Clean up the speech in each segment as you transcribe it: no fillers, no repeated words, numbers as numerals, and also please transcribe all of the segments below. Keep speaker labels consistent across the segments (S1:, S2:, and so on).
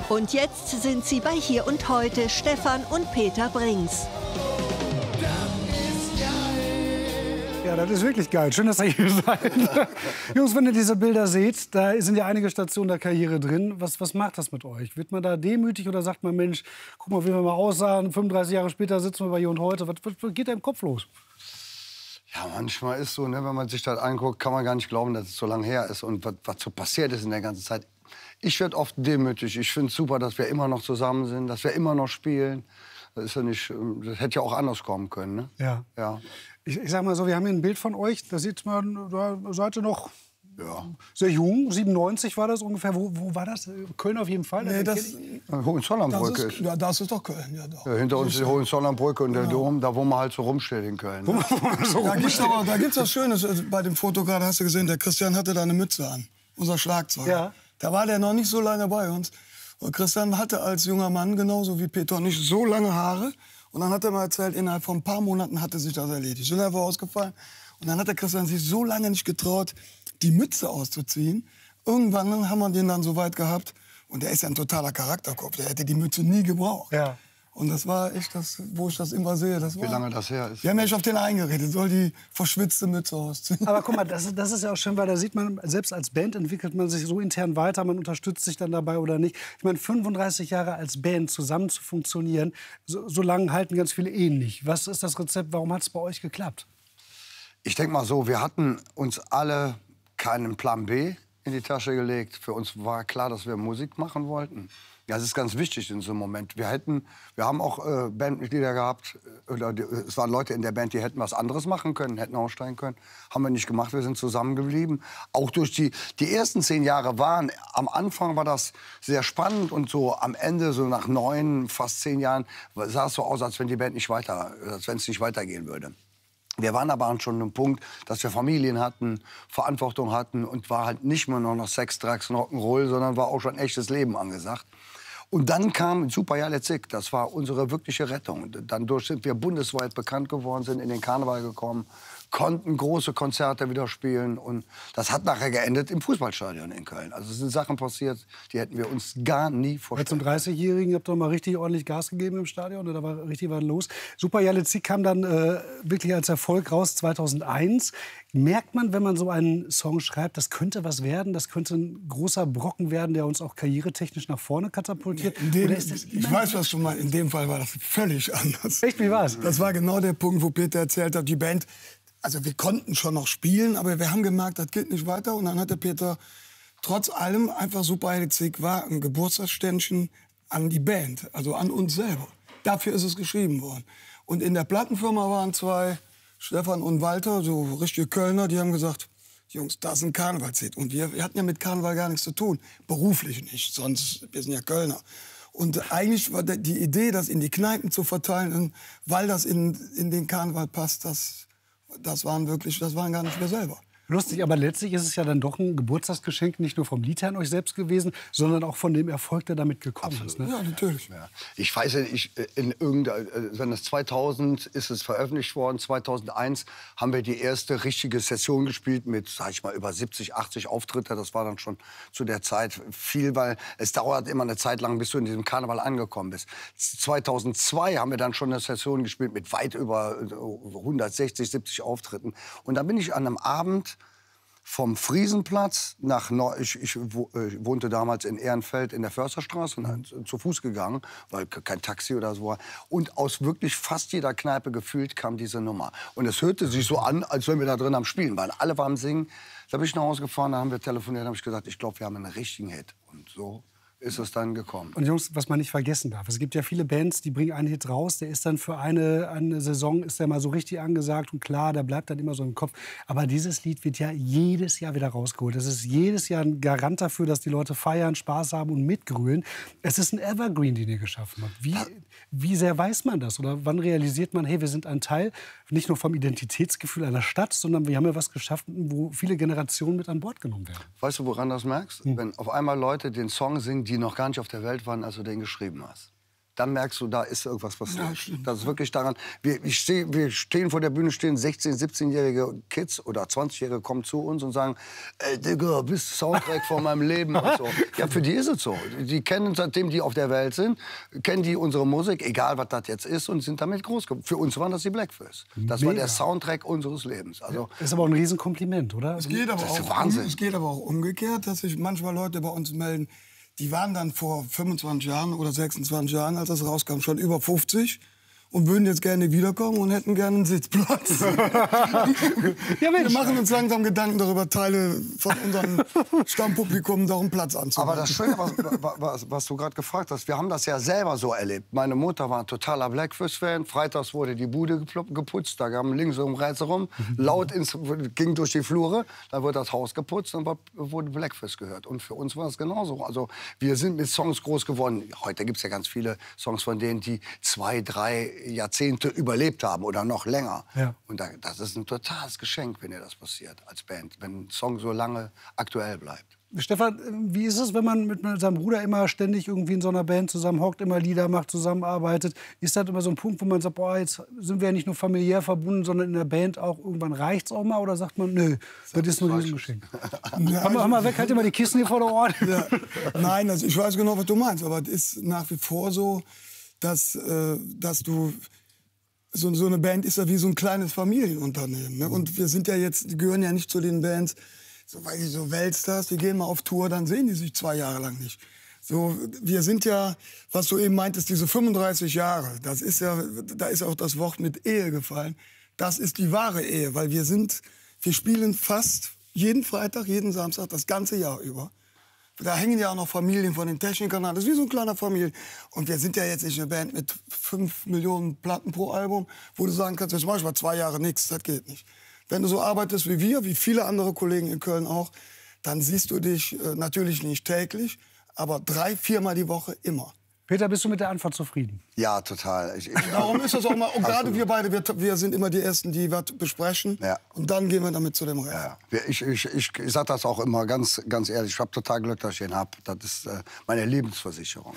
S1: Und jetzt sind sie bei Hier und Heute, Stefan und Peter Brings.
S2: Ja, das ist wirklich geil. Schön, dass ihr hier seid. Jungs, wenn ihr diese Bilder seht, da sind ja einige Stationen der Karriere drin. Was macht das mit euch? Wird man da demütig oder sagt man, Mensch, guck mal, wie wir mal aussahen, 35 Jahre später sitzen wir bei Hier und Heute. Was geht da im Kopf los?
S3: Ja, manchmal ist so, ne, wenn man sich das anguckt, kann man gar nicht glauben, dass es so lange her ist und was so passiert ist in der ganzen Zeit. Ich werde oft demütig. Ich finde es super, dass wir immer noch zusammen sind, dass wir immer noch spielen. Das ist ja nicht, das hätte ja auch anders kommen können. Ne?
S2: Ja.
S3: Ja.
S2: Ich sag mal so, wir haben hier ein Bild von euch. Da sieht man, da seid ihr noch
S3: Ja.
S2: sehr jung. 97 war das ungefähr. Wo war das? Köln auf jeden Fall?
S4: Nee,
S3: Hohenzollernbrücke
S4: ja, das ist doch Köln. Ja, doch.
S3: Ja, hinter uns ist die Hohenzollernbrücke und der Dom, da wo man halt so rumsteht in Köln. Ne?
S4: Da gibt's was Schönes. Bei dem Foto gerade hast du gesehen, der Christian hatte da eine Mütze an. Unser Schlagzeuger.
S2: Ja.
S4: Da war der noch nicht so lange bei uns. Und Christian hatte als junger Mann, genauso wie Peter, nicht so lange Haare. Und dann hat er mal erzählt, innerhalb von ein paar Monaten hatte sich das erledigt. Sind einfach ausgefallen. Und dann hat der Christian sich so lange nicht getraut, die Mütze auszuziehen. Irgendwann haben wir den dann so weit gehabt. Und der ist ja ein totaler Charakterkopf. Der hätte die Mütze nie gebraucht.
S2: Ja.
S4: Und das war echt das, wo ich das immer sehe. Das
S3: Wie
S4: war,
S3: lange das her ist.
S4: wir haben ja nicht auf den eingeredet, soll die verschwitzte Mütze ausziehen.
S2: Aber guck mal, das ist ja auch schön, weil da sieht man, selbst als Band entwickelt man sich so intern weiter, man unterstützt sich dann dabei oder nicht. Ich meine, 35 Jahre als Band zusammen zu funktionieren, so lange halten ganz viele Ehen nicht. Was ist das Rezept, warum hat es bei euch geklappt?
S3: Ich denke mal so, wir hatten uns alle keinen Plan B in die Tasche gelegt. Für uns war klar, dass wir Musik machen wollten. Ja, das ist ganz wichtig in so einem Moment. Wir haben auch Bandmitglieder gehabt, es waren Leute in der Band, die hätten was anderes machen können, hätten aussteigen können. Haben wir nicht gemacht, wir sind zusammengeblieben. Auch durch die ersten 10 Jahre am Anfang war das sehr spannend und so am Ende, so nach 9, fast 10 Jahren, sah es so aus, als wenn die Band nicht als wenn es nicht weitergehen würde. Wir waren aber schon an einem Punkt, dass wir Familien hatten, Verantwortung hatten und war halt nicht mehr nur noch Sex, Drugs und Rock'n'Roll, sondern war auch schon echtes Leben angesagt. Und dann kam Super Jalezik, das war unsere wirkliche Rettung. Dadurch sind wir bundesweit bekannt geworden, sind in den Karneval gekommen, konnten große Konzerte wieder spielen. Und das hat nachher geendet im Fußballstadion in Köln. Also es sind Sachen passiert, die hätten wir uns gar nie vorstellen.
S2: Zum 30-Jährigen habt ihr mal richtig ordentlich Gas gegeben im Stadion, da war richtig was los. Super Jalezik kam dann wirklich als Erfolg raus 2001. Merkt man, wenn man so einen Song schreibt, das könnte was werden, das könnte ein großer Brocken werden, der uns auch karrieretechnisch nach vorne katapultiert?
S4: Ich weiß, was du meinst. In dem Fall war das völlig anders.
S2: Echt, wie war's?
S4: Das war genau der Punkt, wo Peter erzählt hat, die Band, also wir konnten schon noch spielen, aber wir haben gemerkt, das geht nicht weiter. Und dann hat der Peter trotz allem einfach Super Jalezik war ein Geburtstagsständchen an die Band, also an uns selber. Dafür ist es geschrieben worden. Und in der Plattenfirma waren 2, Stefan und Walter, so richtige Kölner, die haben gesagt, Jungs, das ist ein Karnevalshit. Und wir hatten ja mit Karneval gar nichts zu tun, beruflich nicht, sonst, wir sind ja Kölner. Und eigentlich war die Idee, das in die Kneipen zu verteilen, weil das in den Karneval passt, das waren gar nicht wir selber.
S2: Lustig, aber letztlich ist es ja dann doch ein Geburtstagsgeschenk, nicht nur vom Lied her an euch selbst gewesen, sondern auch von dem Erfolg, der damit gekommen ist. Ne?
S4: Ja, natürlich.
S3: Ja. Ich weiß ja nicht, wenn das 2000 ist es veröffentlicht worden, 2001 haben wir die erste richtige Session gespielt mit, sag ich mal, über 70, 80 Auftritte. Das war dann schon zu der Zeit viel, weil es dauert immer eine Zeit lang, bis du in diesem Karneval angekommen bist. 2002 haben wir dann schon eine Session gespielt mit weit über 160, 70 Auftritten. Und dann bin ich an einem Abend vom Friesenplatz ich wohnte damals in Ehrenfeld in der Försterstraße und zu Fuß gegangen, weil kein Taxi oder so war. Und aus wirklich fast jeder Kneipe gefühlt kam diese Nummer. Und es hörte sich so an, als wenn wir da drin am Spielen waren. Alle waren am Singen. Da bin ich nach Hause gefahren, da haben wir telefoniert, da habe ich gesagt, ich glaube, wir haben einen richtigen Hit. Und so ist es dann gekommen.
S2: Und Jungs, was man nicht vergessen darf, es gibt ja viele Bands, die bringen einen Hit raus, der ist dann für eine Saison, ist der mal so richtig angesagt und klar, der bleibt dann immer so im Kopf. Aber dieses Lied wird ja jedes Jahr wieder rausgeholt. Es ist jedes Jahr ein Garant dafür, dass die Leute feiern, Spaß haben und mitgrölen. Es ist ein Evergreen, den ihr geschaffen habt. Wie sehr weiß man das? Oder wann realisiert man, hey, wir sind ein Teil nicht nur vom Identitätsgefühl einer Stadt, sondern wir haben ja was geschaffen, wo viele Generationen mit an Bord genommen werden?
S3: Weißt du, woran du das merkst? Wenn auf einmal Leute den Song singen, die noch gar nicht auf der Welt waren, als du den geschrieben hast. dann merkst du, da ist irgendwas passiert.
S4: Ja, stimmt.
S3: Das ist wirklich daran. Wir stehen vor der Bühne, stehen 16-, 17-jährige Kids oder 20-jährige kommen zu uns und sagen, ey, Digga, bist Soundtrack von meinem Leben und so. Ja, für die ist es so. Die kennen, seitdem die auf der Welt sind, kennen die unsere Musik, egal was das jetzt ist, und sind damit groß geworden. Für uns waren das die Blackfish. Das war der Soundtrack unseres Lebens. Also,
S2: Ist aber auch ein Riesenkompliment, oder?
S4: Es geht aber
S3: Das ist
S4: auch,
S3: Wahnsinn.
S4: es geht aber auch umgekehrt, dass sich manchmal Leute bei uns melden, die waren dann vor 25 Jahren oder 26 Jahren, als das rauskam, schon über 50 und würden jetzt gerne wiederkommen und hätten gerne einen Sitzplatz.
S2: Ja, Mensch.
S4: Wir machen uns langsam Gedanken darüber, Teile von unserem Stammpublikum doch einen Platz anzubieten.
S3: aber das Schöne, was du gerade gefragt hast, wir haben das ja selber so erlebt. Meine Mutter war ein totaler Blackfish-Fan. Freitags wurde die Bude geputzt, da kam links um rechts rum, laut ging durch die Flure, dann wurde das Haus geputzt und wurde Blackfish gehört. Und für uns war das genauso. Also wir sind mit Songs groß geworden. Heute gibt es ja ganz viele Songs von denen, die 2, 3 Jahrzehnte überlebt haben oder noch länger.
S2: Ja.
S3: Und das ist ein totales Geschenk, wenn dir das passiert als Band, wenn ein Song so lange aktuell bleibt.
S2: Stefan, wie ist es, wenn man mit seinem Bruder immer ständig irgendwie in so einer Band zusammenhockt, immer Lieder macht, zusammenarbeitet? Ist das immer so ein Punkt, wo man sagt, boah, jetzt sind wir ja nicht nur familiär verbunden, sondern in der Band auch, irgendwann reicht's auch mal? Oder sagt man, nö, das ist ein Riesengeschenk?
S4: Ja,
S2: Hör mal weg, halt immer die Kissen hier vor der Ohren.
S4: Ja. Nein, also ich weiß genau, was du meinst, aber es ist nach wie vor so, dass du so eine Band ist ja wie so ein kleines Familienunternehmen. Ne? Und wir sind ja jetzt, die gehören ja nicht zu den Bands, so, weil die so Weltstars, die gehen mal auf Tour, dann sehen die sich 2 Jahre lang nicht. So, wir sind ja, was du eben meintest, diese 35 Jahre, das ist ja, da ist auch das Wort mit Ehe gefallen. Das ist die wahre Ehe, weil wir spielen fast jeden Freitag, jeden Samstag, das ganze Jahr über. Da hängen ja auch noch Familien von den Technikern an. Das ist wie so ein kleiner Familie. Und wir sind ja jetzt nicht eine Band mit 5 Millionen Platten pro Album, wo du sagen kannst, jetzt mach ich mal 2 Jahre nichts. Das geht nicht. Wenn du so arbeitest wie wir, wie viele andere Kollegen in Köln auch, dann siehst du dich natürlich nicht täglich, aber 3-, 4-mal die Woche immer.
S2: Peter, bist du mit der Antwort zufrieden?
S3: Ja, total.
S4: Darum ist das auch mal, und gerade wir beide, wir sind immer die Ersten, die was besprechen.
S3: Ja.
S4: Und dann gehen wir damit zu dem Rest.
S3: Ja, ich sage das auch immer ganz ehrlich. Ich habe total Glück, dass ich ihn habe. Das ist meine Lebensversicherung.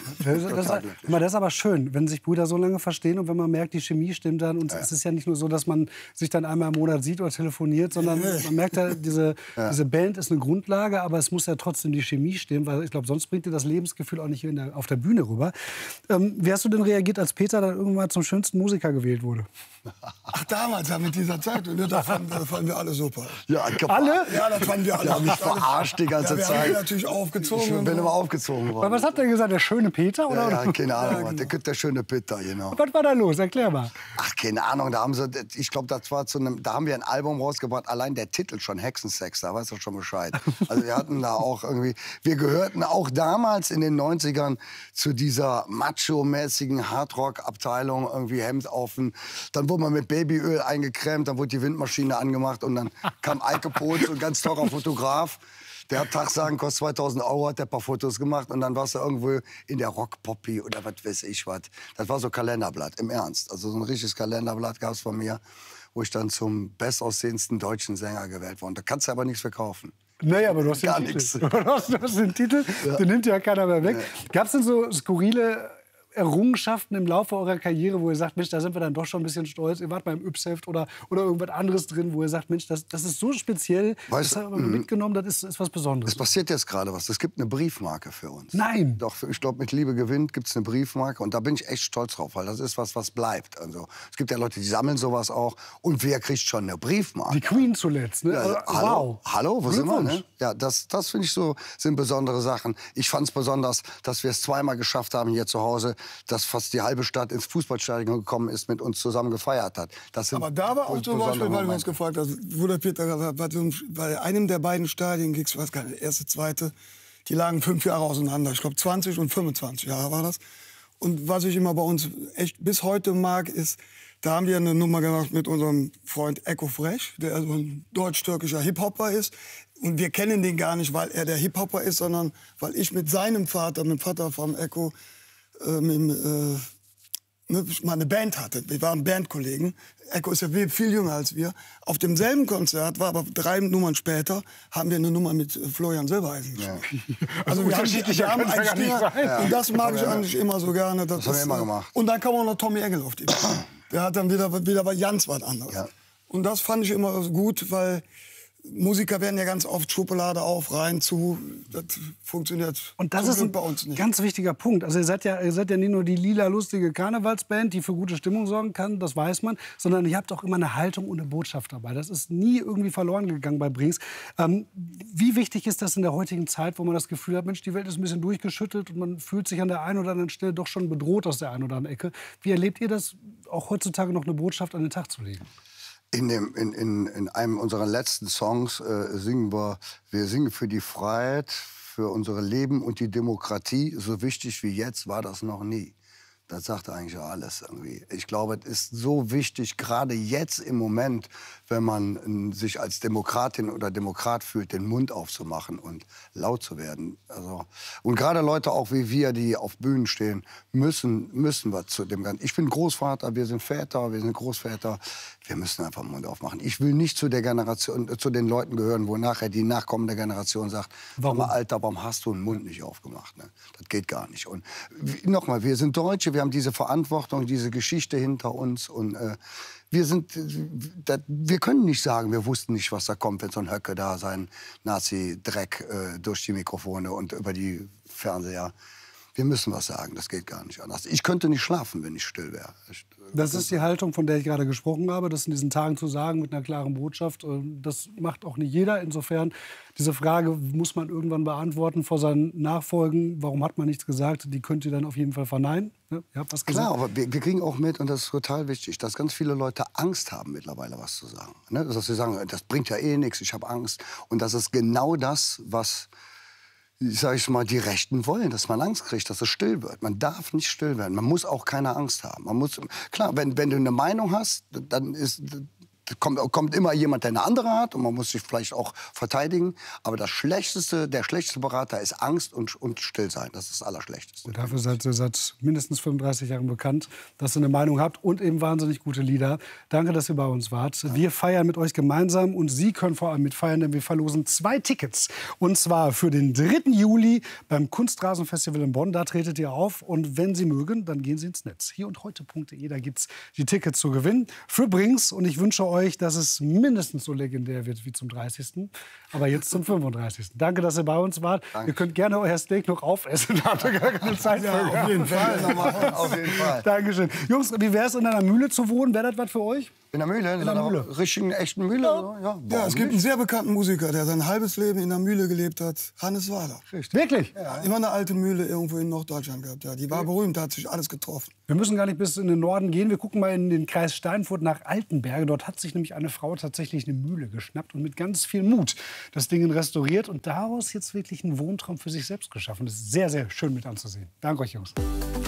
S2: Das ist aber schön, wenn sich Brüder so lange verstehen und wenn man merkt, die Chemie stimmt dann. Und es ist ja nicht nur so, dass man sich dann einmal im Monat sieht oder telefoniert, sondern man merkt ja, diese Band ist eine Grundlage, aber es muss ja trotzdem die Chemie stimmen, weil ich glaube, sonst bringt dir das Lebensgefühl auch nicht auf der Bühne rüber. Wie hast du denn reagiert, als Peter dann irgendwann zum schönsten Musiker gewählt wurde?
S4: Ach, damals, ja, mit dieser Zeit. Das fanden wir alle super.
S3: Ja,
S2: Alle?
S4: Ja, das fanden wir alle.
S3: Die haben mich verarscht die ganze
S4: wir
S3: Zeit.
S4: haben ihn natürlich aufgezogen.
S3: Ich bin immer aufgezogen worden.
S2: Was hat der gesagt, der schöne Peter? Oder?
S3: Ja, keine Ahnung, der schöne Peter, genau.
S2: Was war da los? Erklär mal.
S3: Ach, keine Ahnung, ich glaube, da haben wir ein Album rausgebracht, allein der Titel schon, Hexensex, da weißt du schon Bescheid. Also wir hatten da auch irgendwie, wir gehörten auch damals in den 90ern zu dieser macho-mäßigen Hardrock-Abteilung, irgendwie Hemd auf. Dann wurde man mit Babyöl eingecremt, dann wurde die Windmaschine angemacht und dann kam Eike Poth, so ein ganz teurer Fotograf. Der hat Tagsagen, kostet 2000 €, hat der ein paar Fotos gemacht und dann warst du irgendwo in der Rock-Poppy oder was weiß ich was. Das war so ein Kalenderblatt, im Ernst. Also so ein richtiges Kalenderblatt gab es von mir, wo ich dann zum bestaussehendsten deutschen Sänger gewählt wurde. Da kannst du aber nichts verkaufen.
S2: Naja, aber du hast den
S3: Gar
S2: Titel.
S3: nichts.
S2: Du hast den Titel, den nimmt ja keiner mehr weg. Gab es denn so skurrile Errungenschaften im Laufe eurer Karriere, wo ihr sagt, Mensch, da sind wir dann doch schon ein bisschen stolz. Ihr wart beim Yps-Heft oder irgendwas anderes drin, wo ihr sagt, Mensch, das ist so speziell, das haben wir mitgenommen, das ist was Besonderes.
S3: Es passiert jetzt gerade was. Es gibt eine Briefmarke für uns.
S2: Nein.
S3: Doch, ich glaube, mit Liebe gewinnt gibt es eine Briefmarke. Und da bin ich echt stolz drauf, weil das ist was bleibt. Also, es gibt ja Leute, die sammeln sowas auch. Und wer kriegt schon eine Briefmarke?
S2: Die Queen zuletzt, ne?
S3: Ja,
S2: Wow.
S3: Hallo, wo sind wir?
S2: Glückwunsch.
S3: Ne? Ja, das finde ich so, sind besondere Sachen. Ich fand es besonders, dass wir es zweimal geschafft haben hier zu Hause, dass fast die halbe Stadt ins Fußballstadion gekommen ist, mit uns zusammen gefeiert hat.
S4: Aber da war auch zum Beispiel, weil du uns gefragt hast, wo der Peter gesagt hat, bei einem der beiden Stadien, ich weiß gar nicht, erste, zweite, die lagen 5 Jahre auseinander. Ich glaube 20 und 25 Jahre war das. Und was ich immer bei uns echt bis heute mag, ist, da haben wir eine Nummer gemacht mit unserem Freund Echo Fresh, der so ein deutsch-türkischer Hip-Hopper ist. Und wir kennen den gar nicht, weil er der Hip-Hopper ist, sondern weil ich mit seinem Vater, mit dem Vater von Echo, mit mal eine Band hatte. Wir waren Bandkollegen. Ecko ist ja viel jünger als wir. Auf demselben Konzert, war aber 3 Nummern später, haben wir eine Nummer mit Florian Silbereisen gespielt. Ja. Also wir haben einen Stinger, und das mag ich eigentlich immer so gerne.
S3: Das haben wir immer gemacht.
S4: Und dann kam auch noch Tommy Egel auf die Idee. Der hat dann wieder ganz was anderes. Ja. Und das fand ich immer gut, weil Musiker werden ja ganz oft Schublade auf, rein, zu. Das funktioniert
S2: und das ist ein
S4: bei uns nicht.
S2: Ganz wichtiger Punkt. Also ihr seid ja nicht nur die lila lustige Karnevalsband, die für gute Stimmung sorgen kann, das weiß man, sondern ihr habt auch immer eine Haltung und eine Botschaft dabei. Das ist nie irgendwie verloren gegangen bei Brings. Wie wichtig ist das in der heutigen Zeit, wo man das Gefühl hat, Mensch, die Welt ist ein bisschen durchgeschüttelt und man fühlt sich an der einen oder anderen Stelle doch schon bedroht aus der einen oder anderen Ecke. Wie erlebt ihr das, auch heutzutage noch eine Botschaft an den Tag zu legen?
S3: In einem unserer letzten Songs singen wir singen für die Freiheit, für unser Leben und die Demokratie. So wichtig wie jetzt war das noch nie. Das sagt eigentlich alles irgendwie. Ich glaube, es ist so wichtig, gerade jetzt im Moment, wenn man sich als Demokratin oder Demokrat fühlt, den Mund aufzumachen und laut zu werden. Also, und gerade Leute auch wie wir, die auf Bühnen stehen, müssen wir zu dem Ganzen. Ich bin Großvater, wir sind Väter, wir sind Großväter. Wir müssen einfach den Mund aufmachen. Ich will nicht zu der Generation, zu den Leuten gehören, wo nachher die nachkommende Generation sagt, warum, Alter, warum hast du den Mund nicht aufgemacht? Ne? Das geht gar nicht. Und nochmal, wir sind Deutsche, wir haben diese Verantwortung, diese Geschichte hinter uns. Und wir können nicht sagen, wir wussten nicht, was da kommt, wenn so ein Höcke da seinen Nazi-Dreck durch die Mikrofone und über die Fernseher. Wir müssen was sagen, das geht gar nicht anders. Ich könnte nicht schlafen, wenn ich still wäre.
S2: Das ist die Haltung, von der ich gerade gesprochen habe, das in diesen Tagen zu sagen mit einer klaren Botschaft. Das macht auch nicht jeder. Insofern, diese Frage muss man irgendwann beantworten vor seinen Nachfolgen. Warum hat man nichts gesagt? Die könnt ihr dann auf jeden Fall verneinen. Ja, ihr habt was gesagt.
S3: Klar, aber wir kriegen auch mit, und das ist total wichtig, dass ganz viele Leute Angst haben, mittlerweile was zu sagen. Ne? Dass sie sagen, das bringt ja eh nichts, ich habe Angst. Und das ist genau das, was, sag ich mal, die Rechten wollen, dass man Angst kriegt, dass es still wird. Man darf nicht still werden. Man muss auch keine Angst haben. Man muss, klar, wenn du eine Meinung hast, dann kommt immer jemand, der eine andere hat, und man muss sich vielleicht auch verteidigen. Aber der schlechteste Berater ist Angst und Stillsein. Das ist das Allerschlechteste.
S2: Und dafür seid ihr seit mindestens 35 Jahren bekannt, dass ihr eine Meinung habt und eben wahnsinnig gute Lieder. Danke, dass ihr bei uns wart. Ja. Wir feiern mit euch gemeinsam und Sie können vor allem mitfeiern, denn wir verlosen 2 Tickets. Und zwar für den 3. Juli beim Kunstrasenfestival in Bonn. Da tretet ihr auf, und wenn Sie mögen, dann gehen Sie ins Netz. Hier und heute.de, da gibt es die Tickets zu gewinnen für Brings. Und ich wünsche euch, dass es mindestens so legendär wird wie zum 30. Aber jetzt zum 35. Danke, dass ihr bei uns wart. Danke. Ihr könnt gerne euer Steak noch aufessen. Da habt ihr gar keine Zeit für.
S3: Auf jeden Fall. Auf jeden Fall.
S2: Dankeschön. Jungs, wie wäre es, in einer Mühle zu wohnen? Wäre das was für euch?
S3: In der Mühle? In einer Mühle. Richtigen, echten Mühle?
S4: Ja, es gibt einen sehr bekannten Musiker, der sein halbes Leben in der Mühle gelebt hat. Hannes Wader.
S2: Richtig. Wirklich?
S4: Ja, immer eine alte Mühle irgendwo in Norddeutschland gehabt. Ja, die war berühmt, da hat sich alles getroffen.
S2: Wir müssen gar nicht bis in den Norden gehen. Wir gucken mal in den Kreis Steinfurt nach Altenberge. Dort hat sich nämlich eine Frau tatsächlich eine Mühle geschnappt und mit ganz viel Mut das Ding restauriert und daraus jetzt wirklich einen Wohntraum für sich selbst geschaffen. Das ist sehr, sehr schön mit anzusehen. Danke euch, Jungs.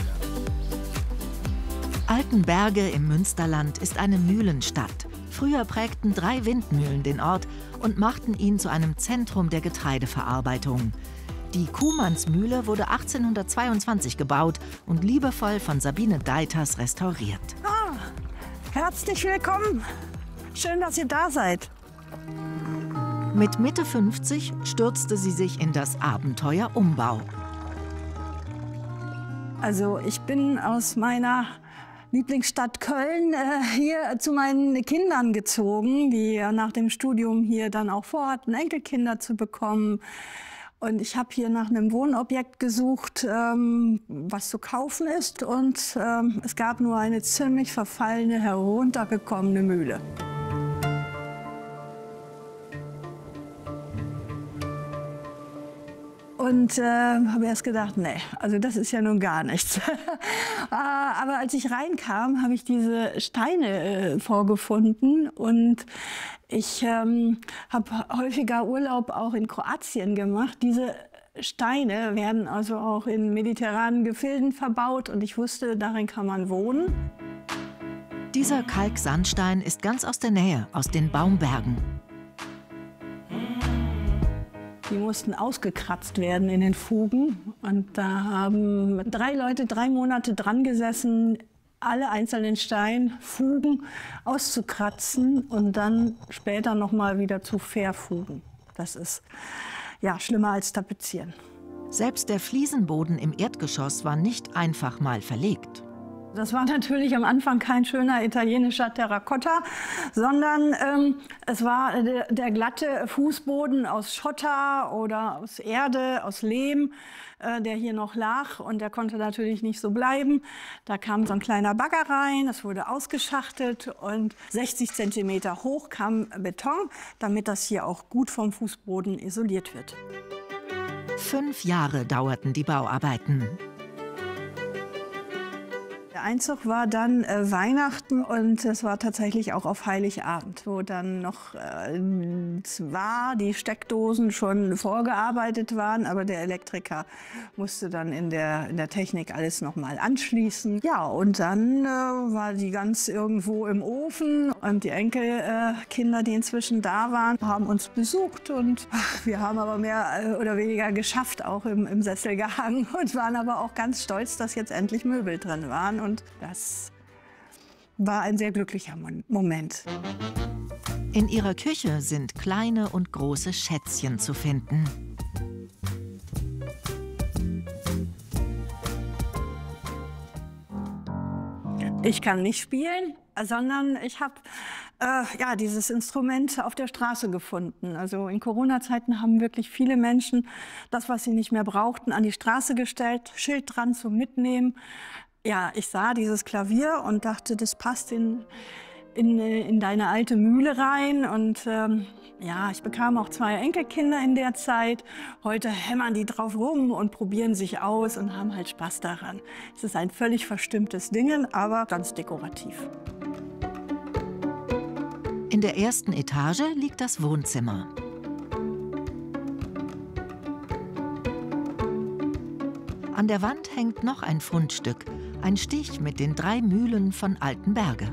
S5: Altenberge im Münsterland ist eine Mühlenstadt. Früher prägten 3 Windmühlen den Ort und machten ihn zu einem Zentrum der Getreideverarbeitung. Die Kuhmannsmühle wurde 1822 gebaut und liebevoll von Sabine Deiters restauriert.
S6: Ah, herzlich willkommen. Schön, dass ihr da seid.
S5: Mit Mitte 50 stürzte sie sich in das Abenteuer Umbau.
S6: Also ich bin aus meiner Lieblingsstadt Köln hier zu meinen Kindern gezogen, die nach dem Studium hier dann auch vorhatten, Enkelkinder zu bekommen. Und ich habe hier nach einem Wohnobjekt gesucht, was zu kaufen ist. Und es gab nur eine ziemlich verfallene, heruntergekommene Mühle. Und habe erst gedacht, nee, also das ist ja nun gar nichts. Aber als ich reinkam, habe ich diese Steine vorgefunden. Und ich habe häufiger Urlaub auch in Kroatien gemacht. Diese Steine werden also auch in mediterranen Gefilden verbaut. Und ich wusste, darin kann man wohnen.
S5: Dieser Kalksandstein ist ganz aus der Nähe, aus den Baumbergen.
S6: Die mussten ausgekratzt werden in den Fugen. Und da haben 3 Leute 3 Monate dran gesessen, alle einzelnen Steinfugen auszukratzen und dann später noch mal wieder zu verfugen. Das ist ja schlimmer als Tapezieren.
S5: Selbst der Fliesenboden im Erdgeschoss war nicht einfach mal verlegt.
S6: Das war natürlich am Anfang kein schöner italienischer Terrakotta, sondern es war der glatte Fußboden aus Schotter oder aus Erde, aus Lehm, der hier noch lag. Und der konnte natürlich nicht so bleiben. Da kam so ein kleiner Bagger rein, es wurde ausgeschachtelt und 60 Zentimeter hoch kam Beton, damit das hier auch gut vom Fußboden isoliert wird.
S5: 5 Jahre dauerten die Bauarbeiten.
S6: Der Einzug war dann Weihnachten und es war tatsächlich auch auf Heiligabend, wo dann noch zwar die Steckdosen schon vorgearbeitet waren, aber der Elektriker musste dann in der Technik alles noch mal anschließen. Ja, und dann war die Gans irgendwo im Ofen und die Enkelkinder, die inzwischen da waren, haben uns besucht und wir haben aber mehr oder weniger geschafft, auch im Sessel gehangen und waren aber auch ganz stolz, dass jetzt endlich Möbel drin waren. Und das war ein sehr glücklicher Moment.
S5: In ihrer Küche sind kleine und große Schätzchen zu finden.
S6: Ich kann nicht spielen, sondern ich habe ja, dieses Instrument auf der Straße gefunden. Also in Corona-Zeiten haben wirklich viele Menschen das, was sie nicht mehr brauchten, an die Straße gestellt, Schild dran zum Mitnehmen. Ja, ich sah dieses Klavier und dachte, das passt in deine alte Mühle rein. Und ja, ich bekam auch 2 Enkelkinder in der Zeit. Heute hämmern die drauf rum und probieren sich aus und haben halt Spaß daran. Es ist ein völlig verstimmtes Ding, aber ganz dekorativ.
S5: In der ersten Etage liegt das Wohnzimmer. An der Wand hängt noch ein Fundstück, ein Stich mit den 3 Mühlen von Altenberge.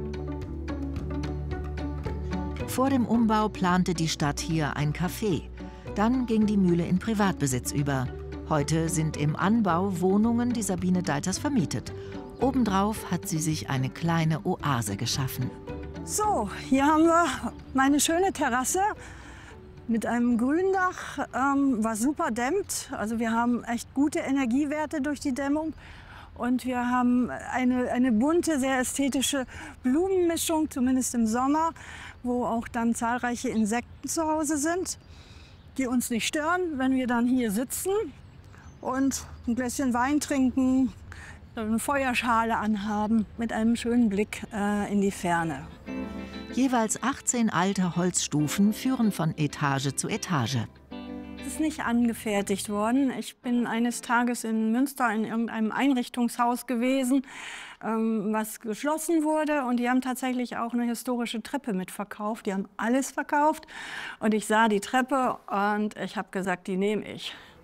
S5: Vor dem Umbau plante die Stadt hier ein Café. Dann ging die Mühle in Privatbesitz über. Heute sind im Anbau Wohnungen, die Sabine Deiters vermietet. Obendrauf hat sie sich eine kleine Oase geschaffen.
S6: So, hier haben wir meine schöne Terrasse mit einem Gründach, was super dämmt. Also wir haben echt gute Energiewerte durch die Dämmung. Und wir haben eine bunte, sehr ästhetische Blumenmischung, zumindest im Sommer, wo auch dann zahlreiche Insekten zu Hause sind, die uns nicht stören, wenn wir dann hier sitzen und ein Gläschen Wein trinken, eine Feuerschale anhaben mit einem schönen Blick in die Ferne.
S5: Jeweils 18 alte Holzstufen führen von Etage zu Etage.
S6: Es ist nicht angefertigt worden. Ich bin eines Tages in Münster in irgendeinem Einrichtungshaus gewesen, was geschlossen wurde. Und die haben tatsächlich auch eine historische Treppe mitverkauft. Die haben alles verkauft. Und ich sah die Treppe und ich habe gesagt, die nehme ich.